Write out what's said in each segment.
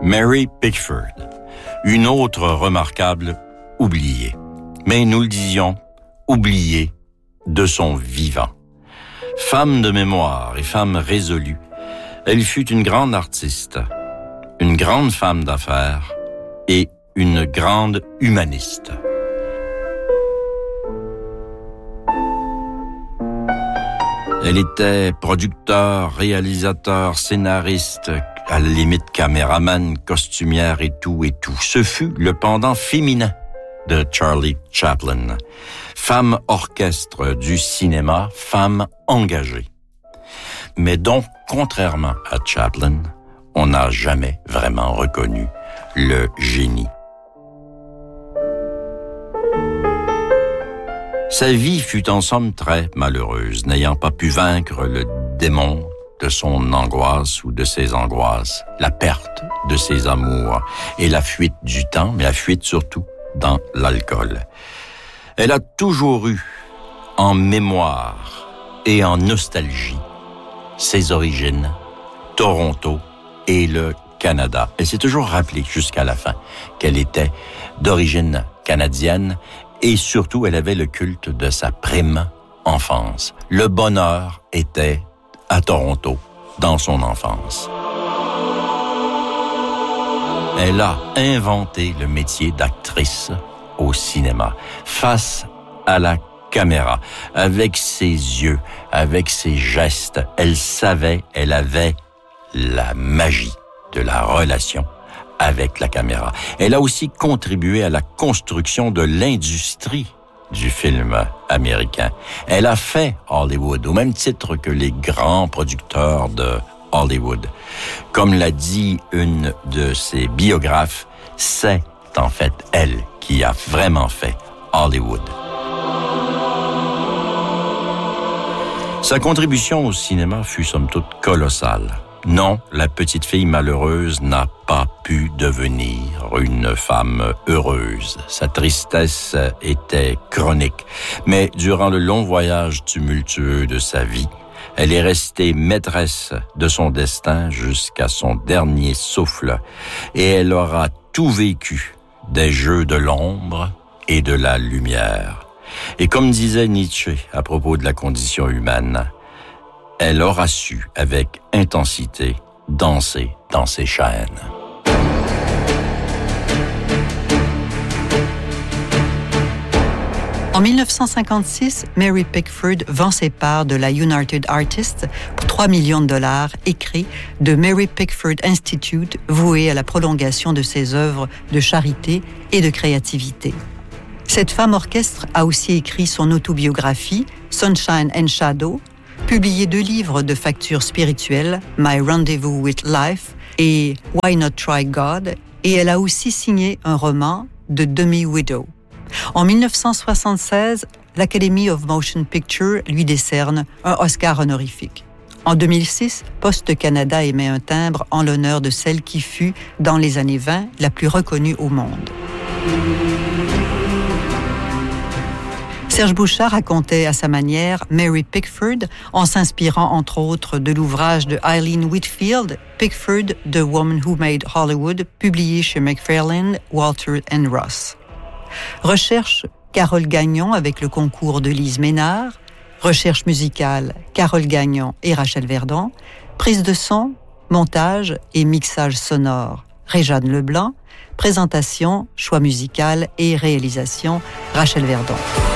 Mary Pickford, une autre remarquable oubliée. Mais nous le disions, oubliée de son vivant. Femme de mémoire et femme résolue, elle fut une grande artiste, une grande femme d'affaires et une grande humaniste. Elle était producteur, réalisateur, scénariste, à la limite caméraman, costumière et tout. Ce fut le pendant féminin de Charlie Chaplin. Femme orchestre du cinéma, femme engagée. Mais dont, contrairement à Chaplin, on n'a jamais vraiment reconnu le génie. Sa vie fut en somme très malheureuse, n'ayant pas pu vaincre le démon de son angoisse ou de ses angoisses, la perte de ses amours et la fuite du temps, mais la fuite surtout dans l'alcool. Elle a toujours eu en mémoire et en nostalgie ses origines, Toronto et le Canada. Elle s'est toujours rappelée jusqu'à la fin qu'elle était d'origine canadienne et surtout elle avait le culte de sa prime enfance. Le bonheur était à Toronto dans son enfance. Elle a inventé le métier d'actrice au cinéma, face à la caméra, avec ses yeux, avec ses gestes. Elle savait, elle avait la magie de la relation avec la caméra. Elle a aussi contribué à la construction de l'industrie du film américain. Elle a fait Hollywood au même titre que les grands producteurs de Hollywood. Comme l'a dit une de ses biographes, c'est en fait elle qui a vraiment fait Hollywood. Sa contribution au cinéma fut somme toute colossale. Non, la petite fille malheureuse n'a pas pu devenir une femme heureuse. Sa tristesse était chronique. Mais durant le long voyage tumultueux de sa vie, elle est restée maîtresse de son destin jusqu'à son dernier souffle. Et elle aura tout vécu, des jeux de l'ombre et de la lumière. Et comme disait Nietzsche à propos de la condition humaine, elle aura su, avec intensité, danser dans ses chaînes. En 1956, Mary Pickford vend ses parts de la United Artists pour $3 millions, écrits de Mary Pickford Institute, voué à la prolongation de ses œuvres de charité et de créativité. Cette femme orchestre a aussi écrit son autobiographie, Sunshine and Shadow, publié 2 livres de facture spirituelle, My Rendezvous with Life et Why Not Try God, et elle a aussi signé un roman, The Demi-Widow. En 1976, l'Academy of Motion Picture lui décerne un Oscar honorifique. En 2006, Poste Canada émet un timbre en l'honneur de celle qui fut, dans les années 20, la plus reconnue au monde. Serge Bouchard racontait à sa manière Mary Pickford en s'inspirant entre autres de l'ouvrage de Eileen Whitfield, Pickford, The Woman Who Made Hollywood, publié chez McFarlane, Walter & Ross. Recherche Carole Gagnon avec le concours de Lise Ménard. Recherche musicale Carole Gagnon et Rachel Verdon. Prise de son, montage et mixage sonore Réjeanne Leblanc. Présentation, choix musical et réalisation Rachel Verdon.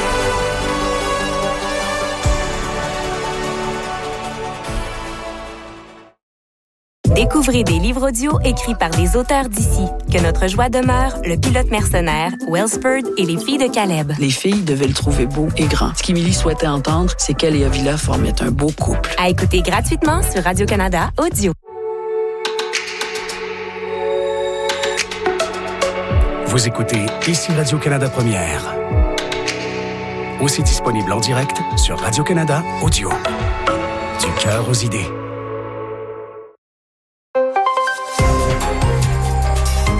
Découvrez des livres audio écrits par des auteurs d'ici. Que notre joie demeure, Le pilote mercenaire, Wellsford et Les filles de Caleb. Les filles devaient le trouver beau et grand. Ce qu'Émilie souhaitait entendre, c'est qu'elle et Avila formaient un beau couple. À écouter gratuitement sur Radio-Canada Audio. Vous écoutez ici Radio-Canada Première. Aussi disponible en direct sur Radio-Canada Audio. Du cœur aux idées.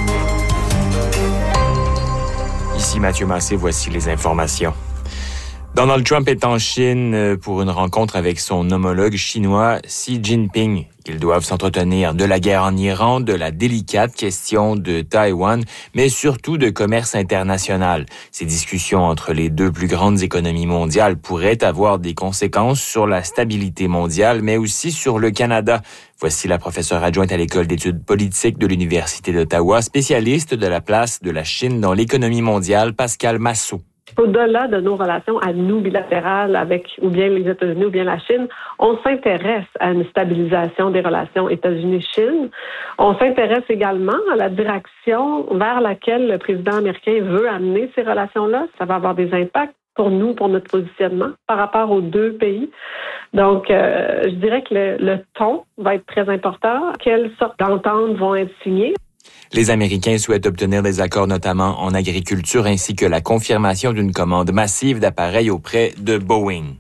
Ici Mathieu Massé, voici les informations. Donald Trump est en Chine pour une rencontre avec son homologue chinois Xi Jinping. Ils doivent s'entretenir de la guerre en Iran, de la délicate question de Taïwan, mais surtout de commerce international. Ces discussions entre les deux plus grandes économies mondiales pourraient avoir des conséquences sur la stabilité mondiale, mais aussi sur le Canada. Voici la professeure adjointe à l'École d'études politiques de l'Université d'Ottawa, spécialiste de la place de la Chine dans l'économie mondiale, Pascal Massot. Au-delà de nos relations à nous bilatérales avec ou bien les États-Unis ou bien la Chine, on s'intéresse à une stabilisation des relations États-Unis-Chine. On s'intéresse également à la direction vers laquelle le président américain veut amener ces relations-là. Ça va avoir des impacts pour nous, pour notre positionnement par rapport aux deux pays. Donc, je dirais que le ton va être très important. Quelles sortes d'ententes vont être signées? Les Américains souhaitent obtenir des accords notamment en agriculture ainsi que la confirmation d'une commande massive d'appareils auprès de Boeing.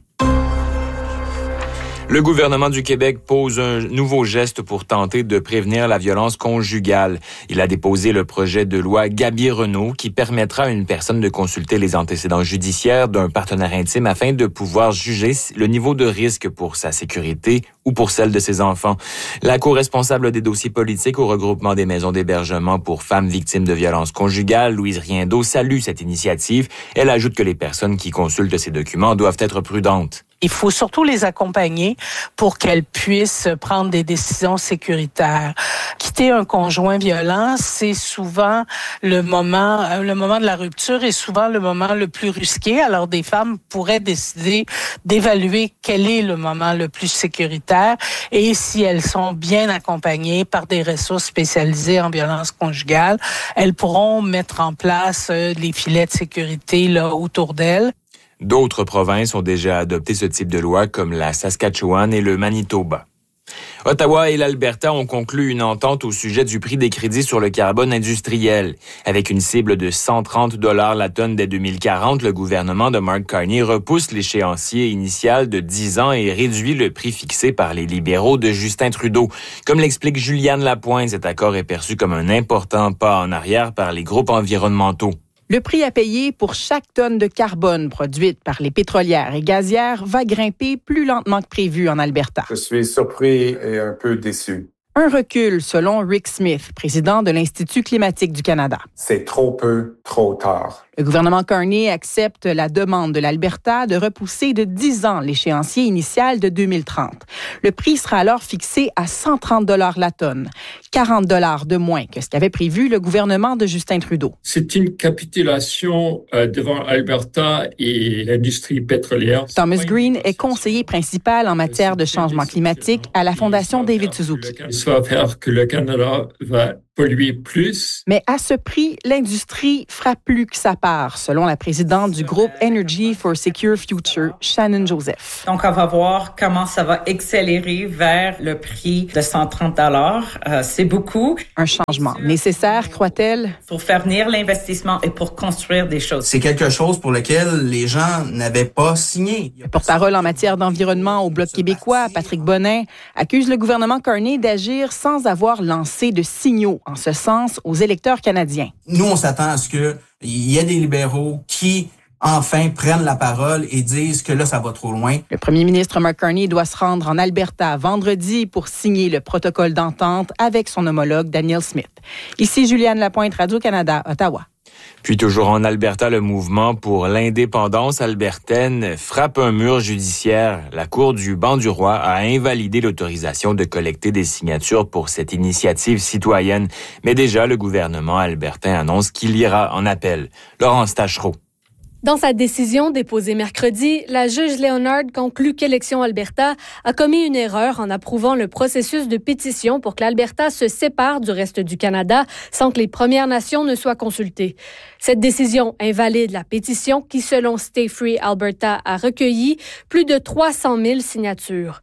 Le gouvernement du Québec pose un nouveau geste pour tenter de prévenir la violence conjugale. Il a déposé le projet de loi Gaby-Renault qui permettra à une personne de consulter les antécédents judiciaires d'un partenaire intime afin de pouvoir juger le niveau de risque pour sa sécurité ou pour celle de ses enfants. La co-responsable des dossiers politiques au regroupement des maisons d'hébergement pour femmes victimes de violences conjugales, Louise Riendeau, salue cette initiative. Elle ajoute que les personnes qui consultent ces documents doivent être prudentes. Il faut surtout les accompagner pour qu'elles puissent prendre des décisions sécuritaires. Quitter un conjoint violent, c'est souvent le moment de la rupture est souvent le moment le plus risqué. Alors, des femmes pourraient décider d'évaluer quel est le moment le plus sécuritaire et si elles sont bien accompagnées par des ressources spécialisées en violence conjugale, elles pourront mettre en place les filets de sécurité là autour d'elles. D'autres provinces ont déjà adopté ce type de loi, comme la Saskatchewan et le Manitoba. Ottawa et l'Alberta ont conclu une entente au sujet du prix des crédits sur le carbone industriel. Avec une cible de 130 $ la tonne dès 2040, le gouvernement de Mark Carney repousse l'échéancier initial de 10 ans et réduit le prix fixé par les libéraux de Justin Trudeau. Comme l'explique Juliane Lapointe, cet accord est perçu comme un important pas en arrière par les groupes environnementaux. Le prix à payer pour chaque tonne de carbone produite par les pétrolières et gazières va grimper plus lentement que prévu en Alberta. Je suis surpris et un peu déçu. Un recul, selon Rick Smith, président de l'Institut climatique du Canada. C'est trop peu, trop tard. Le gouvernement Carney accepte la demande de l'Alberta de repousser de 10 ans l'échéancier initial de 2030. Le prix sera alors fixé à 130 $ la tonne, 40 $ de moins que ce qu'avait prévu le gouvernement de Justin Trudeau. C'est une capitulation devant Alberta et l'industrie pétrolière. Thomas Green est conseiller principal en matière de changement climatique à la Fondation David Suzuki. Ça va faire que le Canada va polluer plus. Mais à ce prix, l'industrie fera plus que sa part, selon la présidente du groupe Energy for Secure Future, Shannon Joseph. Donc, on va voir comment ça va accélérer vers le prix de 130 $. C'est beaucoup. Un changement nécessaire, croit-elle? Pour faire venir l'investissement et pour construire des choses. C'est quelque chose pour lequel les gens n'avaient pas signé. Le porte-parole en matière d'environnement au Bloc québécois, Patrick Bonnin, accuse le gouvernement Carney d'agir sans avoir lancé de signaux en ce sens aux électeurs canadiens. Nous, on s'attend à ce qu'il y ait des libéraux qui, enfin, prennent la parole et disent que là, ça va trop loin. Le premier ministre Mark Carney doit se rendre en Alberta vendredi pour signer le protocole d'entente avec son homologue Danielle Smith. Ici Juliane Lapointe, Radio-Canada, Ottawa. Puis toujours en Alberta, le mouvement pour l'indépendance albertaine frappe un mur judiciaire. La Cour du banc du roi a invalidé l'autorisation de collecter des signatures pour cette initiative citoyenne. Mais déjà, le gouvernement albertain annonce qu'il ira en appel. Laurence Tachereau. Dans sa décision déposée mercredi, la juge Leonard conclut qu'Élections Alberta a commis une erreur en approuvant le processus de pétition pour que l'Alberta se sépare du reste du Canada sans que les Premières Nations ne soient consultées. Cette décision invalide la pétition qui, selon Stay Free Alberta, a recueilli plus de 300 000 signatures.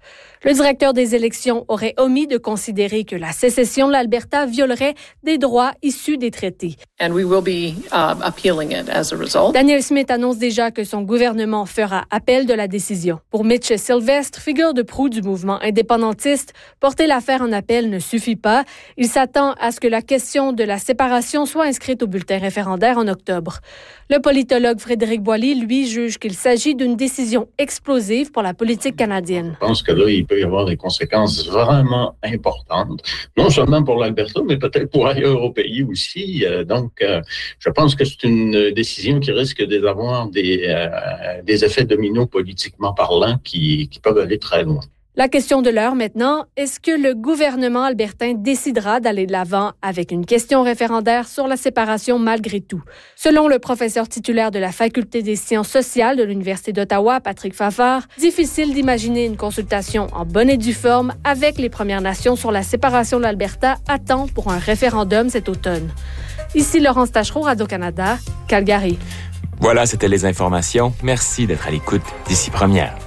Le directeur des élections aurait omis de considérer que la sécession de l'Alberta violerait des droits issus des traités. And we will be appealing it as a result. Danielle Smith annonce déjà que son gouvernement fera appel de la décision. Pour Mitch Sylvestre, figure de proue du mouvement indépendantiste, porter l'affaire en appel ne suffit pas. Il s'attend à ce que la question de la séparation soit inscrite au bulletin référendaire en octobre. Le politologue Frédéric Boily, lui, juge qu'il s'agit d'une décision explosive pour la politique canadienne. Je pense que là, il peut y avoir des conséquences vraiment importantes, non seulement pour l'Alberta, mais peut-être pour ailleurs au pays aussi. Donc, je pense que c'est une décision qui risque d'avoir des effets dominos politiquement parlant qui peuvent aller très loin. La question de l'heure maintenant, est-ce que le gouvernement albertain décidera d'aller de l'avant avec une question référendaire sur la séparation malgré tout? Selon le professeur titulaire de la Faculté des sciences sociales de l'Université d'Ottawa, Patrick Favard, difficile d'imaginer une consultation en bonne et due forme avec les Premières Nations sur la séparation de l'Alberta à temps pour un référendum cet automne. Ici Laurence Tachereau, Radio-Canada, Calgary. Voilà, c'était les informations. Merci d'être à l'écoute d'Ici Première.